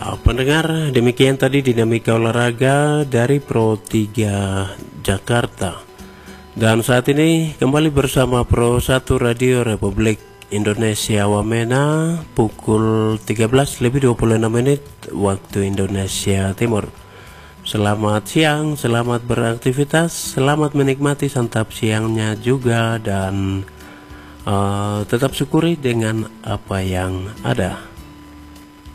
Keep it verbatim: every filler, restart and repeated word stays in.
Ya, pendengar, demikian tadi dinamika olahraga dari Pro tiga Jakarta. Dan saat ini kembali bersama Pro satu Radio Republik Indonesia Wamena, pukul tiga belas lebih dua puluh enam menit waktu Indonesia Timur. Selamat siang, selamat beraktivitas, selamat menikmati santap siangnya juga, dan uh, tetap syukuri dengan apa yang ada.